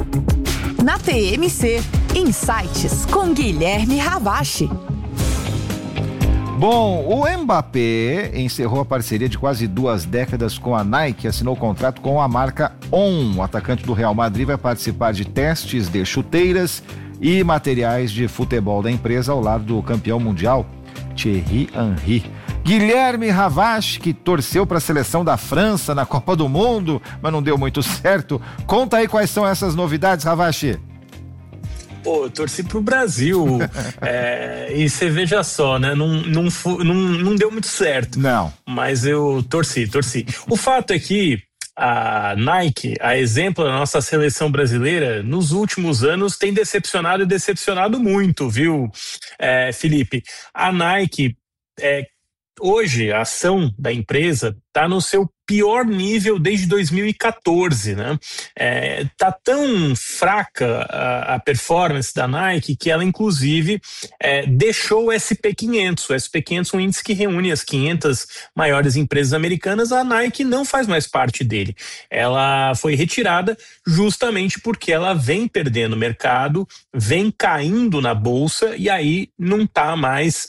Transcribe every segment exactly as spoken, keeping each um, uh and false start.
Na T M C, Insights com Guilherme Ravache. Bom, o Mbappé encerrou a parceria de quase duas décadas com a Nike e assinou contrato com a marca On. O atacante do Real Madrid vai participar de testes de chuteiras e materiais de futebol da empresa ao lado do campeão mundial, Thierry Henry. Guilherme Ravache, que torceu para a seleção da França na Copa do Mundo, mas não deu muito certo. Conta aí quais são essas novidades, Ravache. Pô, eu torci pro Brasil. é, e você veja só, né? Não, não, não, não deu muito certo. Não. Mas eu torci, torci. O fato é que a Nike, a exemplo da nossa seleção brasileira, nos últimos anos tem decepcionado e decepcionado muito, viu, é, Felipe? A Nike, é, hoje, a ação da empresa está no seu pior nível desde dois mil e quatorze, né? É, tá tão fraca a, a performance da Nike que ela, inclusive, é, deixou o S P quinhentos. O S P quinhentos é um índice que reúne as quinhentas maiores empresas americanas. A Nike não faz mais parte dele. Ela foi retirada justamente porque ela vem perdendo mercado, vem caindo na bolsa e aí não está mais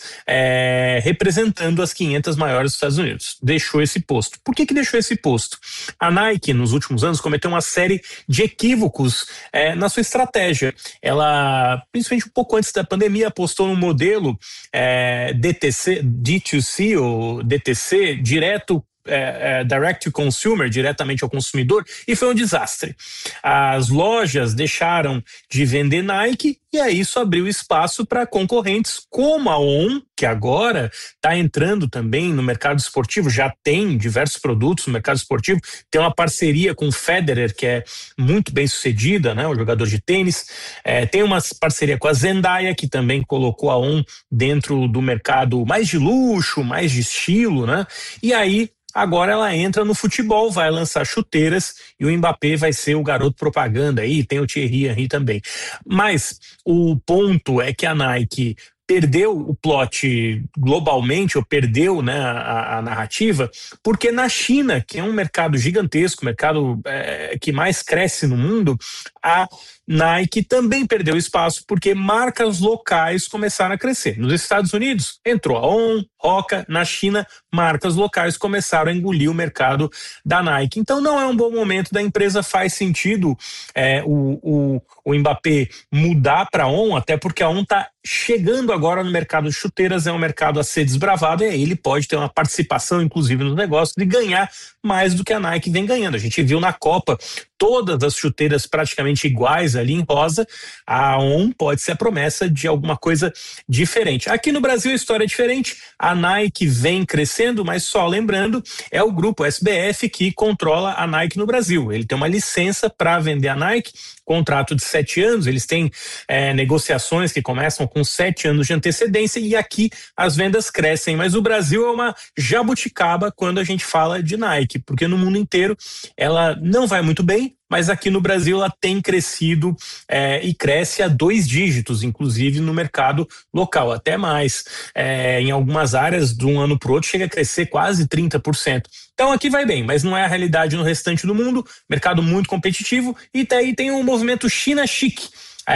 é, representando as quinhentas maiores dos Estados Unidos. Deixou esse posto. Por que que deixou esse posto? A Nike, nos últimos anos, cometeu uma série de equívocos é, na sua estratégia. Ela, principalmente um pouco antes da pandemia, apostou no modelo é, D T C, D dois C ou D T C, direto É, é, direct to consumer, diretamente ao consumidor, e foi um desastre. As lojas deixaram de vender Nike e aí isso abriu espaço para concorrentes como a On, que agora está entrando também no mercado esportivo, já tem diversos produtos no mercado esportivo, tem uma parceria com o Federer, que é muito bem sucedida, né, o jogador de tênis, é, tem uma parceria com a Zendaya, que também colocou a On dentro do mercado mais de luxo, mais de estilo, né, e aí agora ela entra no futebol, vai lançar chuteiras e o Mbappé vai ser o garoto propaganda aí, tem o Thierry Henry também. Mas o ponto é que a Nike perdeu o plot globalmente, ou perdeu, né, a, a narrativa, porque na China, que é um mercado gigantesco, mercado é, que mais cresce no mundo, a Nike também perdeu espaço porque marcas locais começaram a crescer. Nos Estados Unidos, entrou a On, Hoka. Na China, marcas locais começaram a engolir o mercado da Nike. Então não é um bom momento da empresa, faz sentido é, o, o, o Mbappé mudar para a On, até porque a On está chegando agora no mercado de chuteiras, é um mercado a ser desbravado e aí ele pode ter uma participação, inclusive, no negócio, de ganhar mais do que a Nike vem ganhando. A gente viu na Copa todas as chuteiras praticamente iguais ali em rosa. A On pode ser a promessa de alguma coisa diferente. Aqui no Brasil a história é diferente, a Nike vem crescendo, mas só lembrando, é o grupo S B F que controla a Nike no Brasil. Ele tem uma licença para vender a Nike, contrato de sete anos, eles têm é, negociações que começam com sete anos de antecedência e aqui as vendas crescem, mas o Brasil é uma jabuticaba quando a gente fala de Nike, porque no mundo inteiro ela não vai muito bem, mas aqui no Brasil ela tem crescido é, e cresce a dois dígitos, inclusive no mercado local, até mais. É, em algumas áreas, de um ano para o outro, chega a crescer quase trinta por cento. Então aqui vai bem, mas não é a realidade no restante do mundo, mercado muito competitivo, e daí tem um movimento China chique.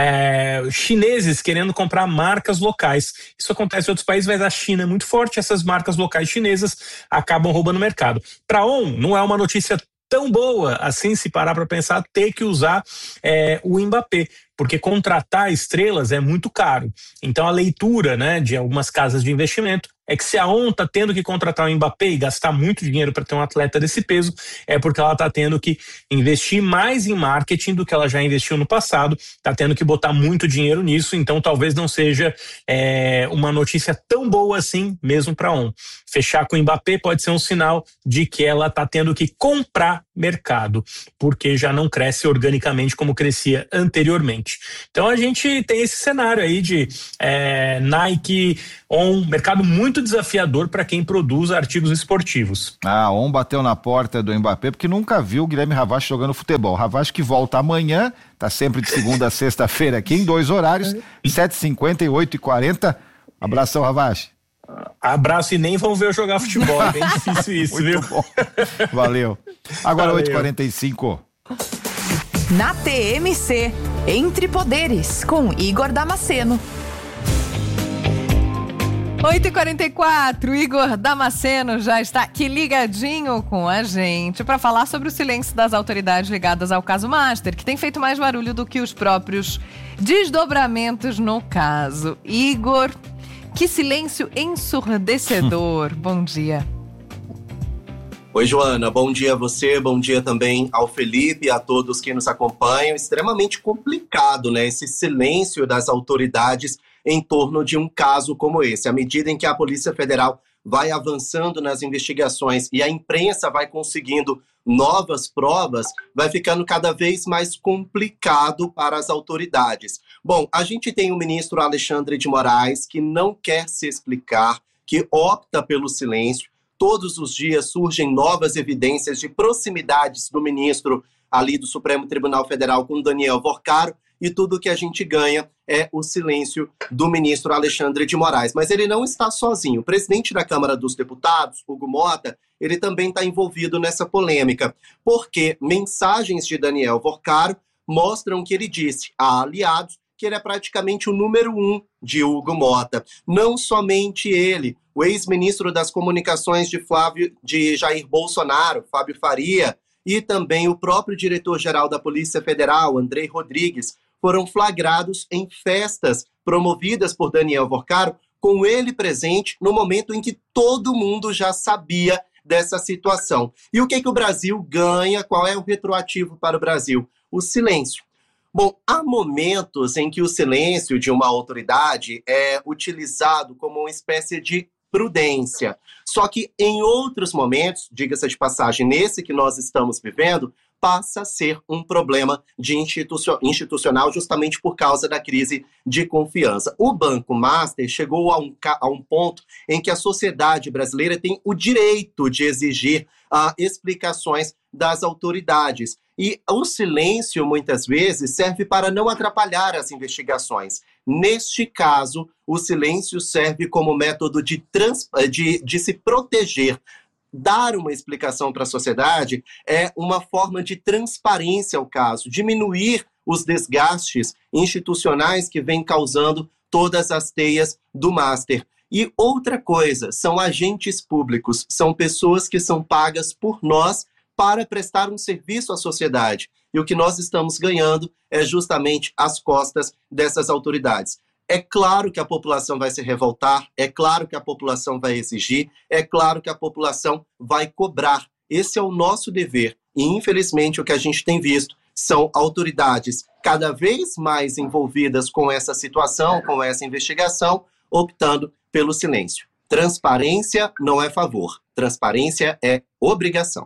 É, chineses querendo comprar marcas locais. Isso acontece em outros países, mas a China é muito forte, essas marcas locais chinesas acabam roubando o mercado. Para On, não é uma notícia tão boa assim, se parar para pensar, ter que usar é, o Mbappé, porque contratar estrelas é muito caro. Então a leitura, né, de algumas casas de investimento é que se a On está tendo que contratar o Mbappé e gastar muito dinheiro para ter um atleta desse peso, é porque ela está tendo que investir mais em marketing do que ela já investiu no passado, está tendo que botar muito dinheiro nisso, então talvez não seja é, uma notícia tão boa assim mesmo para a On. Fechar com o Mbappé pode ser um sinal de que ela está tendo que comprar mercado, porque já não cresce organicamente como crescia anteriormente. Então a gente tem esse cenário aí de é, Nike, On, mercado muito desafiador para quem produz artigos esportivos. A On bateu na porta do Mbappé porque nunca viu o Guilherme Ravache jogando futebol. Ravache que volta amanhã, tá sempre de segunda a sexta-feira aqui em dois horários, sete e cinquenta e oito e quarenta. Abração, Ravache. Abraço e nem vão ver eu jogar futebol, é bem difícil isso, muito viu? Bom. Valeu. Agora oito e quarenta e cinco. Na T M C, Entre Poderes, com Igor Damasceno. oito e quarenta e quatro, Igor Damasceno já está aqui ligadinho com a gente para falar sobre o silêncio das autoridades ligadas ao caso Master, que tem feito mais barulho do que os próprios desdobramentos no caso. Igor, que silêncio ensurdecedor. Bom dia. Oi, Joana, bom dia a você, bom dia também ao Felipe e a todos que nos acompanham. Extremamente complicado, né, esse silêncio das autoridades em torno de um caso como esse. À medida em que a Polícia Federal vai avançando nas investigações e a imprensa vai conseguindo novas provas, vai ficando cada vez mais complicado para as autoridades. Bom, a gente tem o ministro Alexandre de Moraes, que não quer se explicar, que opta pelo silêncio. Todos os dias surgem novas evidências de proximidades do ministro ali do Supremo Tribunal Federal com Daniel Worcaro, e tudo que a gente ganha é o silêncio do ministro Alexandre de Moraes. Mas ele não está sozinho. O presidente da Câmara dos Deputados, Hugo Mota, ele também está envolvido nessa polêmica, porque mensagens de Daniel Worcaro mostram que ele disse a aliados que ele é praticamente o número um de Hugo Mota. Não somente ele, o ex-ministro das Comunicações de, Flávio, de Jair Bolsonaro, Fábio Faria, e também o próprio diretor-geral da Polícia Federal, Andrei Rodrigues, foram flagrados em festas promovidas por Daniel Worcaro, com ele presente no momento em que todo mundo já sabia dessa situação. E o que, que o Brasil ganha? Qual é o retroativo para o Brasil? O silêncio. Bom, há momentos em que o silêncio de uma autoridade é utilizado como uma espécie de prudência. Só que em outros momentos, diga-se de passagem, nesse que nós estamos vivendo, passa a ser um problema de institucional justamente por causa da crise de confiança. O Banco Master chegou a um, a um ponto em que a sociedade brasileira tem o direito de exigir uh, explicações das autoridades. E o silêncio, muitas vezes, serve para não atrapalhar as investigações. Neste caso, o silêncio serve como método de, trans, de, de se proteger. Dar uma explicação para a sociedade é uma forma de transparência ao caso, diminuir os desgastes institucionais que vêm causando todas as teias do Master. E outra coisa, são agentes públicos, são pessoas que são pagas por nós para prestar um serviço à sociedade. E o que nós estamos ganhando é justamente as costas dessas autoridades. É claro que a população vai se revoltar, é claro que a população vai exigir, é claro que a população vai cobrar. Esse é o nosso dever. E, infelizmente, o que a gente tem visto são autoridades cada vez mais envolvidas com essa situação, com essa investigação, optando pelo silêncio. Transparência não é favor, transparência é obrigação.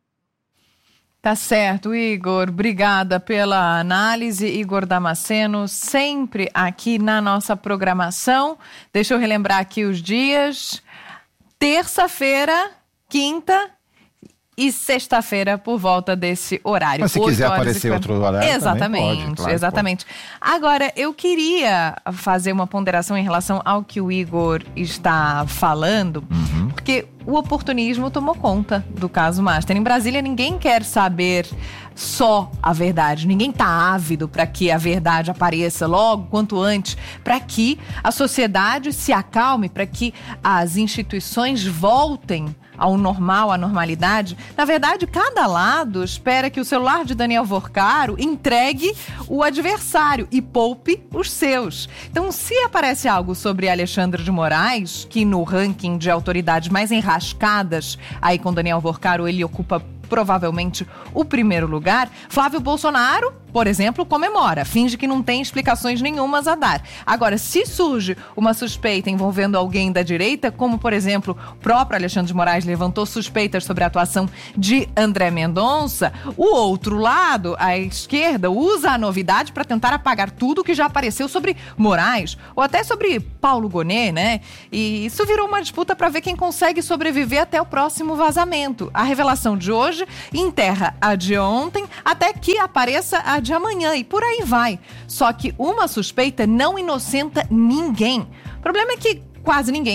Tá certo, Igor. Obrigada pela análise. Igor Damasceno, sempre aqui na nossa programação. Deixa eu relembrar aqui os dias. Terça-feira, quinta e sexta-feira por volta desse horário. Mas se quiser aparecer outro horário, exatamente, também pode, claro, exatamente. Pode. Agora, eu queria fazer uma ponderação em relação ao que o Igor está falando, uhum. porque o oportunismo tomou conta do caso Master. Em Brasília, ninguém quer saber só a verdade. Ninguém está ávido para que a verdade apareça logo, quanto antes, para que a sociedade se acalme, para que as instituições voltem ao normal, à normalidade. Na verdade, cada lado espera que o celular de Daniel Worcaro entregue o adversário e poupe os seus. Então, se aparece algo sobre Alexandre de Moraes, que no ranking de autoridades mais enrascadas, aí com Daniel Worcaro ele ocupa provavelmente o primeiro lugar, Flávio Bolsonaro, por exemplo, comemora, finge que não tem explicações nenhumas a dar. Agora, se surge uma suspeita envolvendo alguém da direita, como, por exemplo, o próprio Alexandre de Moraes levantou suspeitas sobre a atuação de André Mendonça, o outro lado, a esquerda, usa a novidade para tentar apagar tudo que já apareceu sobre Moraes, ou até sobre Paulo Gonet, né? E isso virou uma disputa para ver quem consegue sobreviver até o próximo vazamento. A revelação de hoje enterra a de ontem, até que apareça a de amanhã, e por aí vai. Só que uma suspeita não inocenta ninguém. O problema é que quase ninguém quer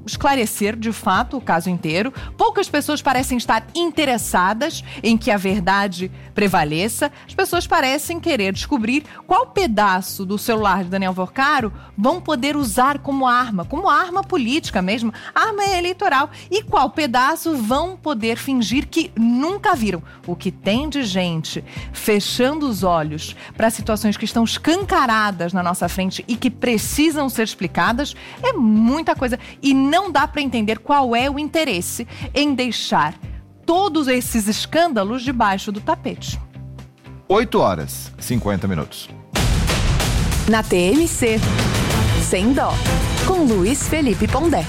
esclarecer, de fato, o caso inteiro. Poucas pessoas parecem estar interessadas em que a verdade prevaleça. As pessoas parecem querer descobrir qual pedaço do celular de Daniel Vorcaro vão poder usar como arma, como arma política mesmo, arma eleitoral, e qual pedaço vão poder fingir que nunca viram. O que tem de gente fechando os olhos para situações que estão escancaradas na nossa frente e que precisam ser explicadas é muita coisa. E não dá para entender qual é o interesse em deixar todos esses escândalos debaixo do tapete. oito horas, cinquenta minutos. Na T M C, Sem Dó, com Luiz Felipe Pondé.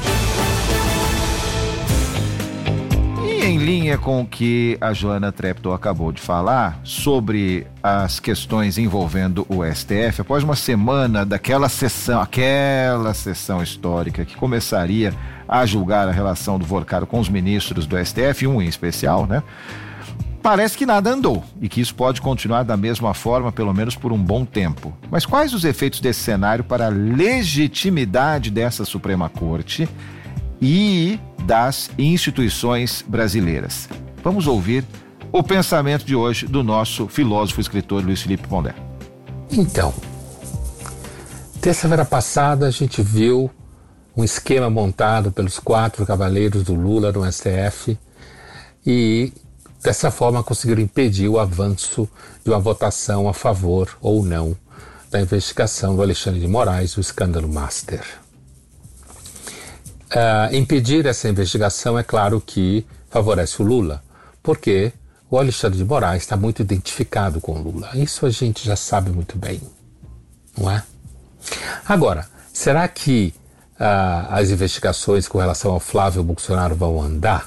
E em linha com o que a Joana Treptow acabou de falar sobre as questões envolvendo o S T F, após uma semana daquela sessão, aquela sessão histórica que começaria a julgar a relação do Vorcaro com os ministros do S T F, um em especial, né? Parece que nada andou e que isso pode continuar da mesma forma, pelo menos por um bom tempo. Mas quais os efeitos desse cenário para a legitimidade dessa Suprema Corte e das instituições brasileiras? Vamos ouvir o pensamento de hoje do nosso filósofo e escritor Luiz Felipe Pondé. Então, terça-feira passada a gente viu um esquema montado pelos quatro cavaleiros do Lula no S T F e dessa forma conseguiram impedir o avanço de uma votação a favor ou não da investigação do Alexandre de Moraes, o escândalo Master. Uh, impedir essa investigação, é claro que favorece o Lula, porque o Alexandre de Moraes está muito identificado com o Lula. Isso a gente já sabe muito bem, não é? Agora, será que uh, as investigações com relação ao Flávio Bolsonaro vão andar?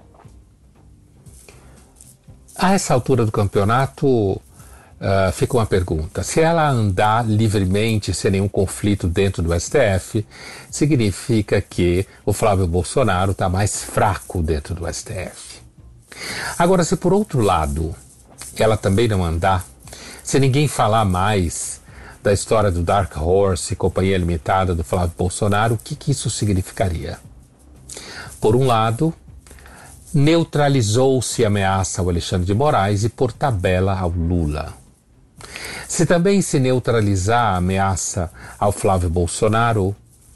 A essa altura do campeonato, uh, fica uma pergunta. Se ela andar livremente, sem nenhum conflito dentro do S T F, significa que o Flávio Bolsonaro está mais fraco dentro do S T F. Agora, se por outro lado, ela também não andar, se ninguém falar mais da história do Dark Horse e Companhia Limitada do Flávio Bolsonaro, o que, que isso significaria? Por um lado, neutralizou-se a ameaça ao Alexandre de Moraes e, por tabela, ao Lula. Se também se neutralizar a ameaça ao Flávio Bolsonaro,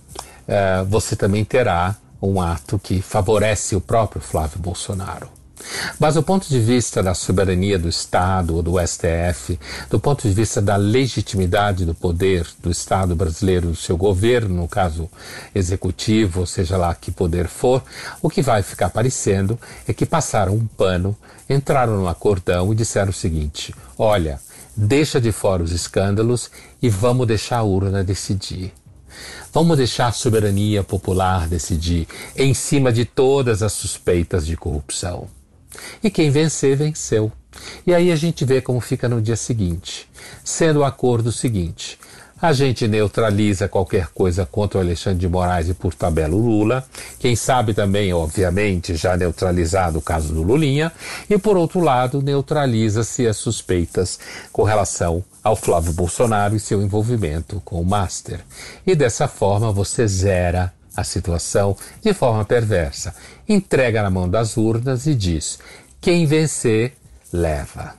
eh, você também terá um ato que favorece o próprio Flávio Bolsonaro. Mas do ponto de vista da soberania do Estado ou do S T F, do ponto de vista da legitimidade do poder do Estado brasileiro, do seu governo, no caso executivo, ou seja lá que poder for, o que vai ficar parecendo é que passaram um pano, entraram no acordão e disseram o seguinte: olha, deixa de fora os escândalos e vamos deixar a urna decidir. Vamos deixar a soberania popular decidir em cima de todas as suspeitas de corrupção. E quem vencer, venceu. E aí a gente vê como fica no dia seguinte. Sendo o acordo o seguinte: a gente neutraliza qualquer coisa contra o Alexandre de Moraes e, por tabela, o Lula. Quem sabe também, obviamente, já neutralizado o caso do Lulinha. E, por outro lado, neutraliza-se as suspeitas com relação ao Flávio Bolsonaro e seu envolvimento com o Master. E dessa forma você zera a situação de forma perversa. Entrega na mão das urnas e diz: quem vencer, leva.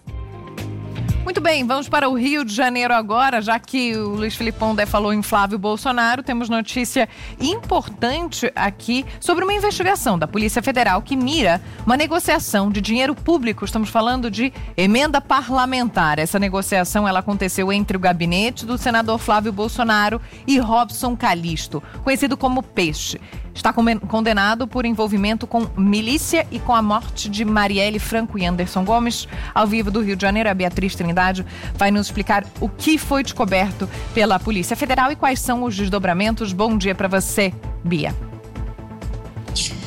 Muito bem, vamos para o Rio de Janeiro agora, já que o Luiz Felipe Pondé falou em Flávio Bolsonaro. Temos notícia importante aqui sobre uma investigação da Polícia Federal que mira uma negociação de dinheiro público. Estamos falando de emenda parlamentar. Essa negociação ela aconteceu entre o gabinete do senador Flávio Bolsonaro e Robson Calixto, conhecido como Peixe. Está condenado por envolvimento com milícia e com a morte de Marielle Franco e Anderson Gomes. Ao vivo do Rio de Janeiro, a Beatriz Trindade vai nos explicar o que foi descoberto pela Polícia Federal e quais são os desdobramentos. Bom dia para você, Bia.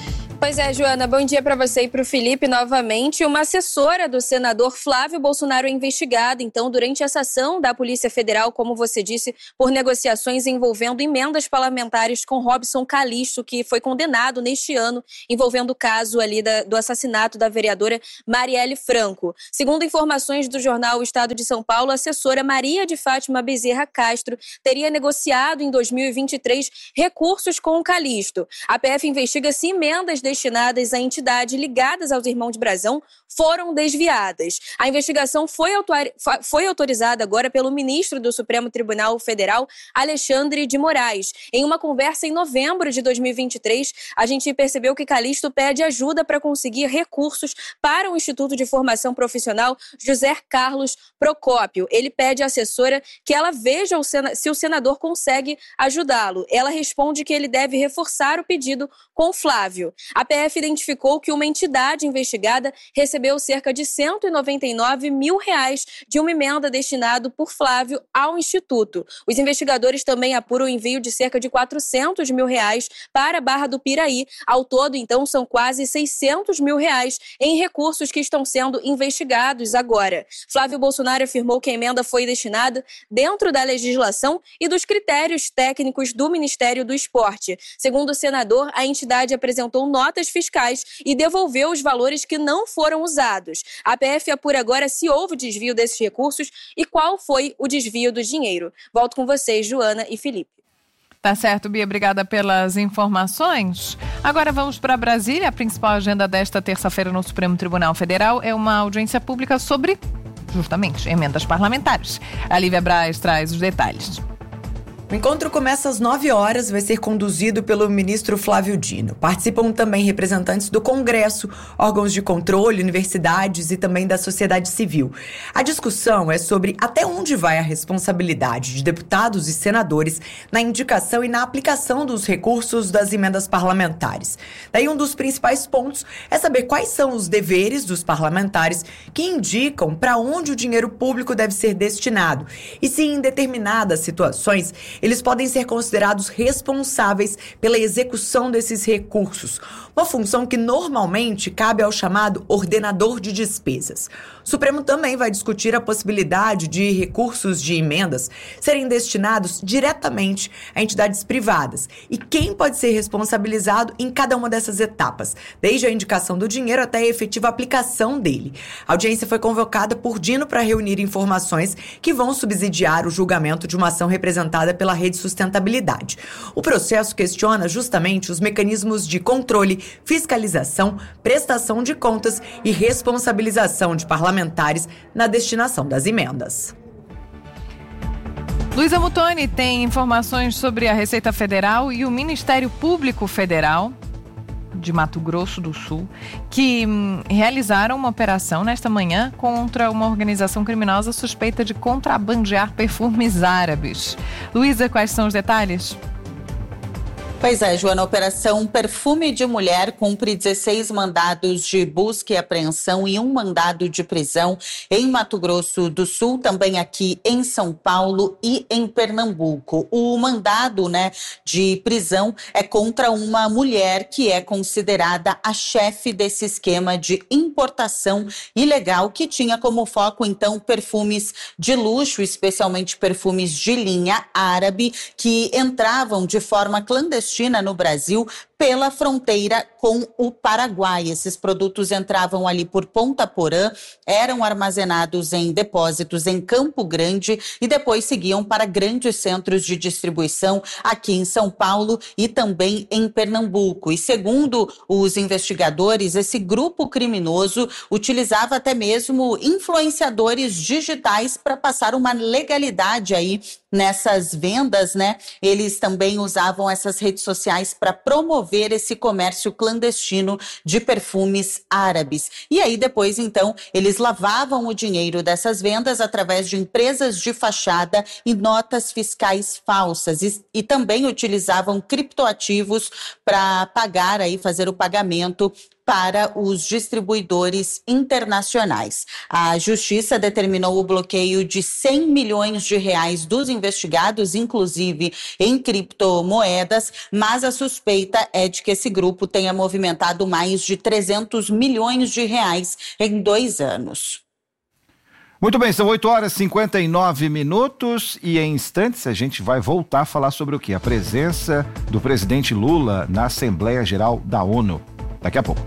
Pois é, Joana, bom dia para você e para o Felipe novamente. Uma assessora do senador Flávio Bolsonaro é investigada, então, durante essa ação da Polícia Federal, como você disse, por negociações envolvendo emendas parlamentares com Robson Calixto, que foi condenado neste ano, envolvendo o caso ali da, do assassinato da vereadora Marielle Franco. Segundo informações do jornal O Estado de São Paulo, a assessora Maria de Fátima Bezerra Castro teria negociado em dois mil e vinte e três recursos com o Calixto. A P F investiga se emendas destinadas a entidades ligadas aos irmãos de Brazão foram desviadas. A investigação foi, autor... foi autorizada agora pelo ministro do Supremo Tribunal Federal, Alexandre de Moraes. Em uma conversa em novembro de dois mil e vinte e três, a gente percebeu que Calixto pede ajuda para conseguir recursos para o Instituto de Formação Profissional José Carlos Procópio. Ele pede à assessora que ela veja o sen... se o senador consegue ajudá-lo. Ela responde que ele deve reforçar o pedido com Flávio. A P F identificou que uma entidade investigada recebeu cerca de cento e noventa e nove mil reais de uma emenda destinada por Flávio ao Instituto. Os investigadores também apuram o envio de cerca de quatrocentos mil reais para a Barra do Piraí. Ao todo, então, são quase seiscentos mil reais em recursos que estão sendo investigados agora. Flávio Bolsonaro afirmou que a emenda foi destinada dentro da legislação e dos critérios técnicos do Ministério do Esporte. Segundo o senador, a entidade apresentou notas fiscais e devolveu os valores que não foram usados. A P F apura agora se houve desvio desses recursos e qual foi o desvio do dinheiro. Volto com vocês, Joana e Felipe. Tá certo, Bia, obrigada pelas informações. Agora vamos para Brasília. A principal agenda desta terça-feira no Supremo Tribunal Federal é uma audiência pública sobre, justamente, emendas parlamentares. A Lívia Braz traz os detalhes. O encontro começa às nove horas e vai ser conduzido pelo ministro Flávio Dino. Participam também representantes do Congresso, órgãos de controle, universidades e também da sociedade civil. A discussão é sobre até onde vai a responsabilidade de deputados e senadores na indicação e na aplicação dos recursos das emendas parlamentares. Daí um dos principais pontos é saber quais são os deveres dos parlamentares que indicam para onde o dinheiro público deve ser destinado e se em determinadas situações eles podem ser considerados responsáveis pela execução desses recursos, uma função que normalmente cabe ao chamado ordenador de despesas. O Supremo também vai discutir a possibilidade de recursos de emendas serem destinados diretamente a entidades privadas e quem pode ser responsabilizado em cada uma dessas etapas, desde a indicação do dinheiro até a efetiva aplicação dele. A audiência foi convocada por Dino para reunir informações que vão subsidiar o julgamento de uma ação representada pela Rede Sustentabilidade. O processo questiona justamente os mecanismos de controle, fiscalização, prestação de contas e responsabilização de parlamentares na destinação das emendas. Luísa Mutoni tem informações sobre a Receita Federal e o Ministério Público Federal de Mato Grosso do Sul, que hum, realizaram uma operação nesta manhã contra uma organização criminosa suspeita de contrabandear perfumes árabes. Luísa, quais são os detalhes? Pois é, Joana, a Operação Perfume de Mulher cumpre dezesseis mandados de busca e apreensão e um mandado de prisão em Mato Grosso do Sul, também aqui em São Paulo e em Pernambuco. O mandado, né, de prisão é contra uma mulher que é considerada a chefe desse esquema de importação ilegal que tinha como foco, então, perfumes de luxo, especialmente perfumes de linha árabe, que entravam de forma clandestina no Brasil pela fronteira com o Paraguai. Esses produtos entravam ali por Ponta Porã, eram armazenados em depósitos em Campo Grande e depois seguiam para grandes centros de distribuição aqui em São Paulo e também em Pernambuco. E segundo os investigadores, esse grupo criminoso utilizava até mesmo influenciadores digitais para passar uma legalidade aí nessas vendas, né? Eles também usavam essas redes sociais para promover esse comércio clandestino de perfumes árabes. E aí depois, então, eles lavavam o dinheiro dessas vendas através de empresas de fachada e notas fiscais falsas e, e também utilizavam criptoativos para pagar aí, fazer o pagamento para os distribuidores internacionais. A Justiça determinou o bloqueio de cem milhões de reais dos investigados, inclusive em criptomoedas, mas a suspeita é de que esse grupo tenha movimentado mais de trezentos milhões de reais em dois anos. Muito bem, são oito horas e cinquenta e nove minutos e em instantes a gente vai voltar a falar sobre o quê? A presença do presidente Lula na Assembleia Geral da ONU. Daqui a pouco.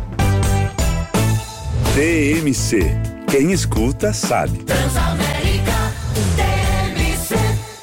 T M C. Quem escuta sabe. Transamérica, T M C.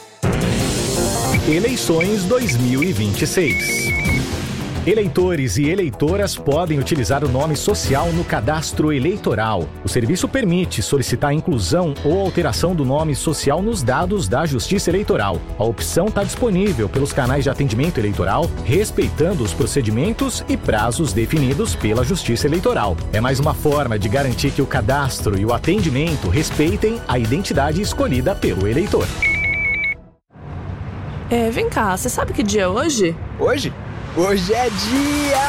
Eleições dois mil e vinte e seis. Eleitores e eleitoras podem utilizar o nome social no cadastro eleitoral. O serviço permite solicitar a inclusão ou alteração do nome social nos dados da Justiça Eleitoral. A opção está disponível pelos canais de atendimento eleitoral, respeitando os procedimentos e prazos definidos pela Justiça Eleitoral. É mais uma forma de garantir que o cadastro e o atendimento respeitem a identidade escolhida pelo eleitor. É, vem cá, você sabe que dia é hoje? Hoje? Hoje é dia